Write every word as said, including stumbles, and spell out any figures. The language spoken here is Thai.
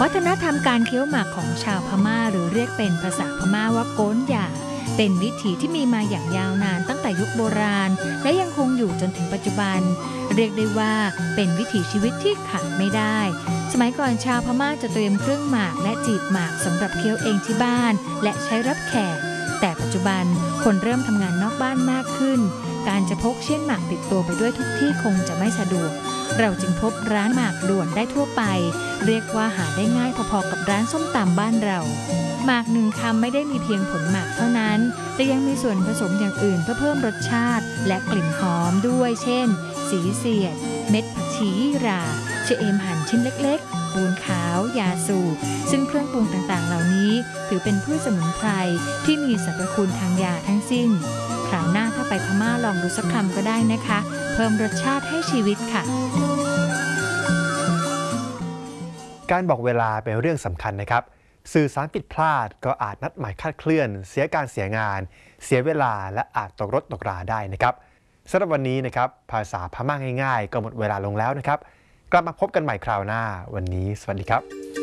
วัฒนธรรมการเคี้ยวหมากของชาวพม่าหรือเรียกเป็นภาษาพม่าว่าโกนหย่าเป็นวิถีที่มีมาอย่างยาวนานตั้งแต่ยุคโบราณและยังคงอยู่จนถึงปัจจุบันเรียกได้ว่าเป็นวิถีชีวิตที่ขาดไม่ได้สมัยก่อนชาวพม่าจะเตรียมเครื่องหมากและจีบหมากสำหรับเคี้ยวเองที่บ้านและใช้รับแขกแต่ปัจจุบันคนเริ่มทำงานนอกบ้านมากขึ้นการจะพกเช่นหมากติดตัวไปด้วยทุกที่คงจะไม่สะดวกเราจึงพบร้านหมากด่วนได้ทั่วไปเรียกว่าหาได้ง่ายพอๆกับร้านส้มตำบ้านเราหมากหนึ่งคำไม่ได้มีเพียงผลหมากเท่านั้นแต่ยังมีส่วนผสมอย่างอื่นเพื่อเพิ่มรสชาติและกลิ่นหอมด้วยเช่นสีเสียดเม็ดผักชียี่หร่าชะเอมหั่นชิ้นเล็กๆปูนขาวยาสูบซึ่งเครื่องปรุงต่างๆเหล่านี้ถือเป็นพืชสมุนไพรที่มีสรรพคุณทางยาทั้งสิ้นคราวหน้าถ้าไปพม่าลองดูสักคำก็ได้นะคะเพิ่มรสชาติให้ชีวิตค่ะการบอกเวลาเป็นเรื่องสำคัญนะครับสื่อสารผิดพลาดก็อาจนัดหมายคลาดเคลื่อนเสียการเสียงานเสียเวลาและอาจตกรถตกราได้นะครับสำหรับวันนี้นะครับภาษาพม่าง่ายๆก็หมดเวลาลงแล้วนะครับกลับมาพบกันใหม่คราวหน้าวันนี้สวัสดีครับ